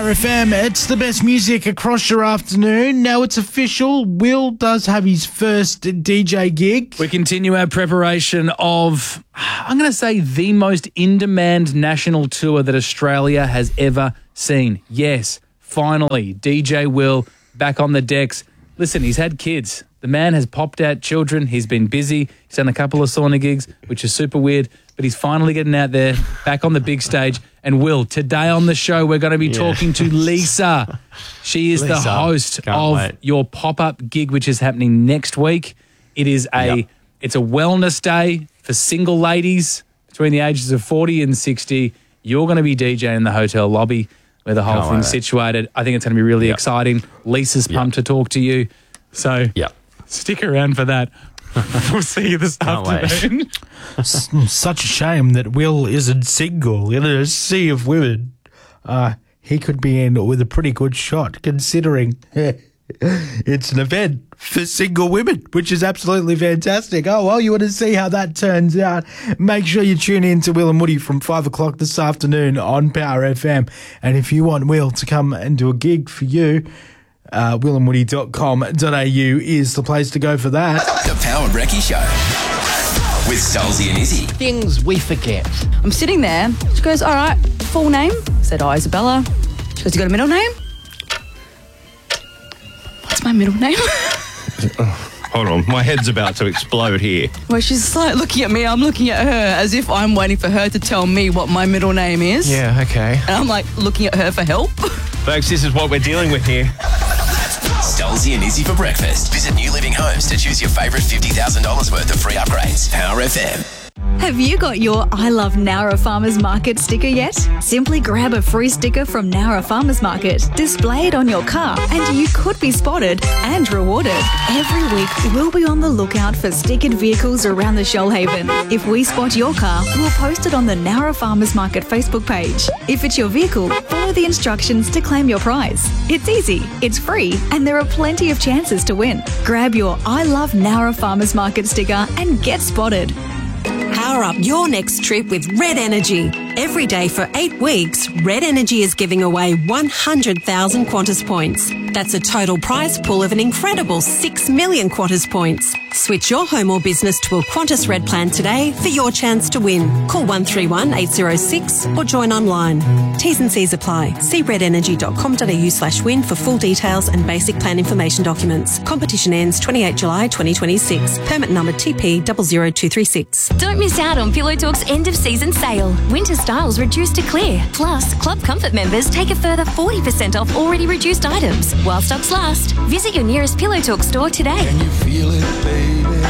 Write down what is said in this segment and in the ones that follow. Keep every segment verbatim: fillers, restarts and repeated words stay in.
Power F M. It's the best music across your afternoon. Now it's official. Will does have his first D J gig. We continue our preparation of, I'm going to say, the most in-demand national tour that Australia has ever seen. Yes, finally, D J Will back on the decks. Listen, he's had kids. The man has popped out children. He's been busy. He's done a couple of sauna gigs, which is super weird, but he's finally getting out there, back on the big stage. And Will, today on the show, we're going to be yeah. talking to Lisa. She is Lisa. the host Can't of wait. your pop-up gig, which is happening next week. It is a yep. it's a wellness day for single ladies between the ages of forty and sixty. You're going to be DJing in the hotel lobby where the whole Can't thing's wait. situated. I think it's going to be really yep. exciting. Lisa's yep. pumped to talk to you. So yep. stick around for that. We'll see you this Can't afternoon. Such a shame that Will isn't single in a sea of women. Uh, he could be in with a pretty good shot, considering it's an event for single women, which is absolutely fantastic. Oh, well, you want to see how that turns out? Make sure you tune in to Will and Woody from five o'clock this afternoon on Power F M. And if you want Will to come and do a gig for you, Uh, will and woody dot com dot a u is the place to go for that. The Power Brekkie Show with Stolzy and Izzy. Things we forget. I'm sitting there. She goes, all right, full name? I said, oh, Isabella. She goes, you got a middle name? What's my middle name? oh, hold on, my head's about to explode here. Well, she's like looking at me, I'm looking at her as if I'm waiting for her to tell me what my middle name is. Yeah, okay. And I'm like looking at her for help. Folks, this is what we're dealing with here. Stolzy and Izzy for breakfast. Visit New Living Homes to choose your favourite fifty thousand dollars worth of free upgrades. Power F M. Have you got your I Love Nowra Farmers Market sticker yet? Simply grab a free sticker from Nowra Farmers Market, display it on your car, and you could be spotted and rewarded. Every week, we'll be on the lookout for stickered vehicles around the Shoalhaven. If we spot your car, we'll post it on the Nowra Farmers Market Facebook page. If it's your vehicle, follow the instructions to claim your prize. It's easy, it's free, and there are plenty of chances to win. Grab your I Love Nowra Farmers Market sticker and get spotted. Power up your next trip with Red Energy. Every day for eight weeks, Red Energy is giving away one hundred thousand Qantas points. That's a total prize pool of an incredible six million Qantas points. Switch your home or business to a Qantas Red plan today for your chance to win. Call one three one, eight zero six or join online. T's and C's apply. See red energy dot com dot a u slash win for full details and basic plan information documents. Competition ends twenty-eighth of July twenty twenty-six. Permit number T P zero zero two three six. Don't miss out on Pillow Talk's end of season sale. Winter styles reduced to clear. Plus, Club Comfort members take a further forty percent off already reduced items. While stocks last, visit your nearest Pillow Talk store today. Can you feel it, baby?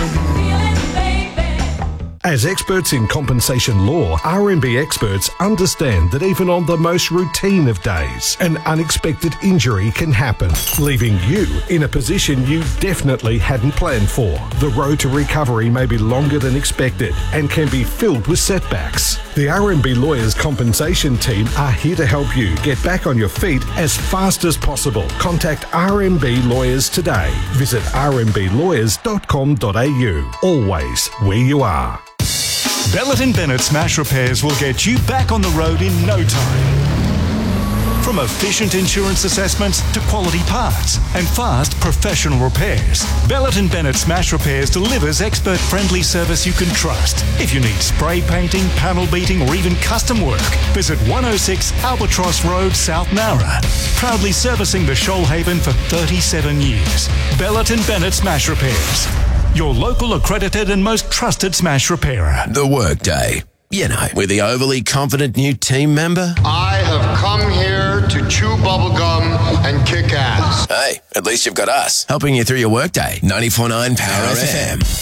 As experts in compensation law, R M B experts understand that even on the most routine of days, an unexpected injury can happen, leaving you in a position you definitely hadn't planned for. The road to recovery may be longer than expected and can be filled with setbacks. The R M B Lawyers Compensation Team are here to help you get back on your feet as fast as possible. Contact R M B Lawyers today. Visit r m b lawyers dot com dot a u. Always where you are. Bellett and Bennett Smash Repairs will get you back on the road in no time. From efficient insurance assessments to quality parts and fast professional repairs, Bellett and Bennett Smash Repairs delivers expert-friendly service you can trust. If you need spray painting, panel beating or even custom work, visit one oh six Albatross Road, South Nowra. Proudly servicing the Shoalhaven for thirty-seven years. Bellett and Bennett Smash Repairs. Your local accredited and most trusted smash repairer. The Workday. You know, with the overly confident new team member. I have come here to chew bubblegum and kick ass. Hey, at least you've got us helping you through your workday. ninety-four point nine Power F M.